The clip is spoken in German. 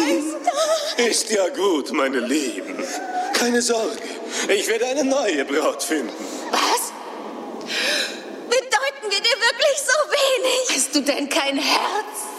Meister! Ist ja gut, meine Lieben. Keine Sorge, ich werde eine neue Braut finden. Was? Bedeuten wir dir wirklich so wenig? Hast du denn kein Herz?